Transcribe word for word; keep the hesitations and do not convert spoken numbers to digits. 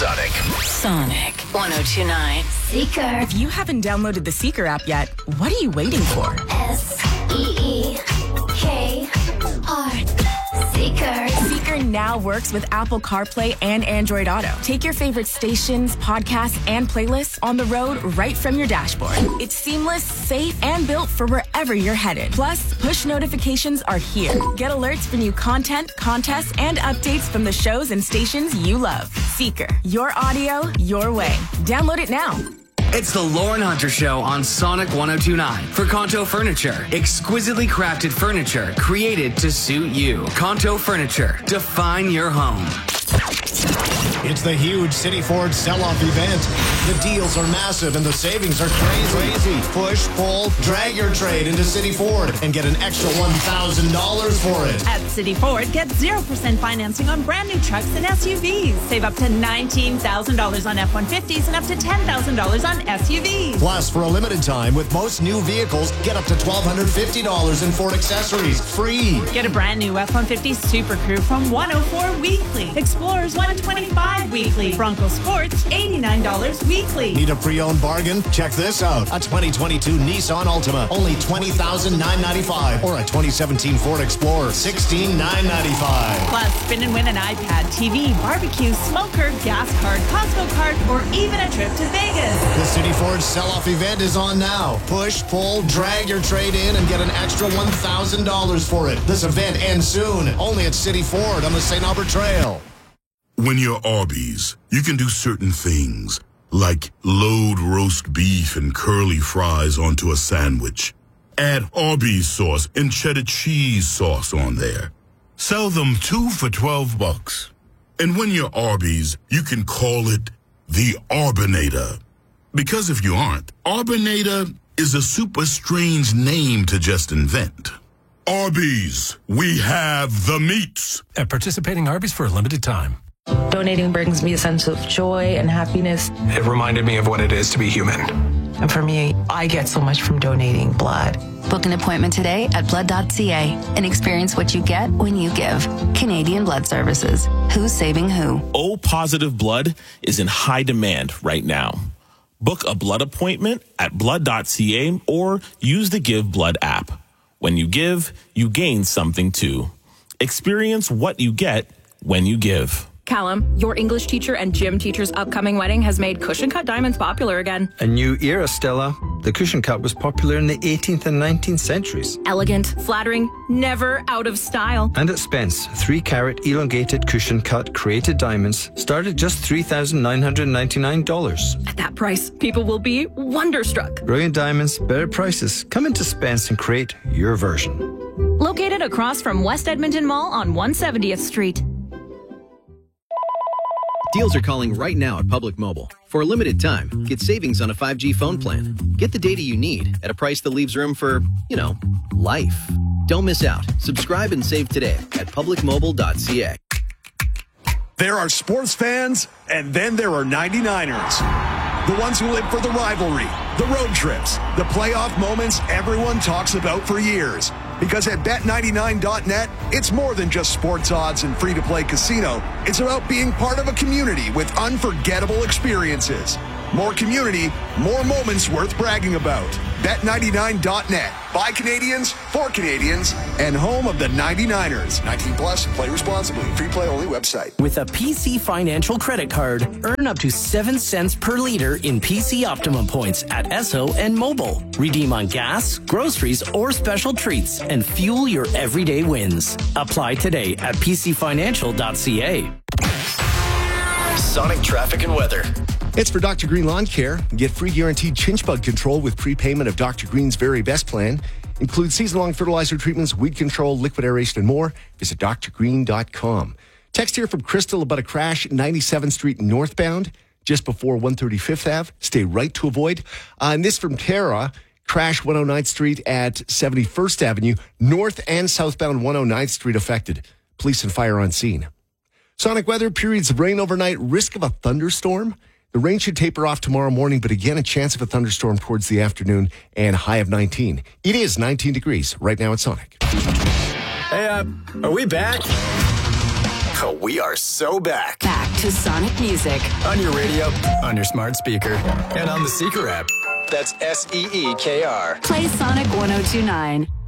Sonic. Sonic one oh two point nine. Seeker. If you haven't downloaded the Seeker app yet, what are you waiting for? S E E K R. Seeker. Seeker now works with Apple CarPlay and Android Auto. Take your favorite stations, podcasts, and playlists on the road right from your dashboard. It's seamless, safe, and built for wherever you're headed. Plus, push notifications are here. Get alerts for new content, contests, and updates from the shows and stations you love. Seeker. Your audio, your way. Download it now. It's the Lauren Hunter Show on Sonic one oh two point nine for Kanto Furniture. Exquisitely crafted furniture created to suit you. Kanto Furniture. Define your home. It's the huge City Ford sell-off event. The deals are massive and the savings are crazy. crazy. Push, pull, drag your trade into City Ford and get an extra one thousand dollars for it. At City Ford, get zero percent financing on brand new trucks and S U Vs. Save up to nineteen thousand dollars on F one fifties and up to ten thousand dollars on S U Vs. Plus, for a limited time, with most new vehicles, get up to one thousand two hundred fifty dollars in Ford accessories free. Get a brand new F one fifty Super Crew from one oh four dollars weekly. Explorers one twenty-five dollars weekly. Bronco Sports eighty-nine dollars weekly. Need a pre-owned bargain? Check this out. A twenty twenty-two Nissan Altima, only twenty thousand nine hundred ninety-five dollars. Or a twenty seventeen Ford Explorer, sixteen thousand nine hundred ninety-five dollars. Plus, spin and win an iPad, T V, barbecue, smoker, gas card, Costco card, or even a trip to Vegas. The City Ford sell-off event is on now. Push, pull, drag your trade in and get an extra one thousand dollars for it. This event ends soon. Only at City Ford on the Saint Albert Trail. When you're Arby's, you can do certain things, like load roast beef and curly fries onto a sandwich. Add Arby's sauce and cheddar cheese sauce on there. Sell them two for twelve bucks. And when you're Arby's, you can call it the Arbinator. Because if you aren't, Arbinator is a super strange name to just invent. Arby's, we have the meats. At participating Arby's for a limited time. Donating brings me a sense of joy and happiness. It reminded me of what it is to be human. And for me, I get so much from donating blood. Book an appointment today at blood dot c a and experience what you get when you give. Canadian Blood Services. Who's saving who? O-positive blood is in high demand right now. Book a blood appointment at blood dot c a or use the Give Blood app. When you give, you gain something too. Experience what you get when you give. Callum, your English teacher and gym teacher's upcoming wedding has made cushion cut diamonds popular again. A new era, Stella. The cushion cut was popular in the eighteenth and nineteenth centuries. Elegant, flattering, never out of style. And at Spence, three carat elongated cushion cut created diamonds start at just three thousand nine hundred ninety-nine dollars. At that price, people will be wonderstruck. Brilliant diamonds, better prices. Come into Spence and create your version. Located across from West Edmonton Mall on one hundred seventieth Street. Deals are calling right now at Public Mobile. For a limited time, get savings on a five G phone plan. Get the data you need at a price that leaves room for, you know, life. Don't miss out. Subscribe and save today at public mobile dot c a. There are sports fans, and then there are ninety-niners. The ones who live for the rivalry, the road trips, the playoff moments everyone talks about for years. Because at bet ninety-nine dot net, it's more than just sports odds and free-to-play casino. It's about being part of a community with unforgettable experiences. More community, more moments worth bragging about. bet ninety-nine dot net. By Canadians, for Canadians, and home of the ninety-niners. nineteen plus, play responsibly. Free play only website. With a P C Financial credit card, earn up to seven cents per liter in P C Optimum points at Esso and Mobile. Redeem on gas, groceries, or special treats and fuel your everyday wins. Apply today at p c financial dot c a. Sonic traffic and weather. It's for Doctor Green Lawn Care. Get free guaranteed chinch bug control with prepayment of Doctor Green's Very Best plan. Includes season-long fertilizer treatments, weed control, liquid aeration, and more. Visit d r green dot com. Text here from Crystal about a crash at ninety-seventh Street northbound, just before one thirty-fifth Avenue. Stay right to avoid. Uh, and this from Tara. Crash one oh ninth Street at seventy-first Avenue, north and southbound one oh ninth Street affected. Police and fire on scene. Sonic weather, periods of rain overnight, risk of a thunderstorm. The rain should taper off tomorrow morning, but again, a chance of a thunderstorm towards the afternoon and high of nineteen. It is nineteen degrees right now at Sonic. Hey, uh, are we back? We are so back. Back to Sonic Music. On your radio, on your smart speaker, and on the Seeker app. That's S E E K R. Play Sonic one oh two nine.